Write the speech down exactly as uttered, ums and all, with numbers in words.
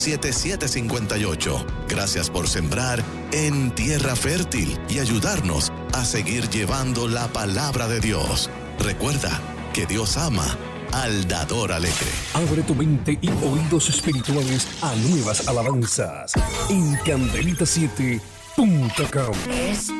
siete siete cinco ocho. Gracias por sembrar en tierra fértil y ayudarnos a seguir llevando la palabra de Dios. Recuerda que Dios ama al dador alegre. Abre tu mente y oídos espirituales a nuevas alabanzas en candelita siete punto com.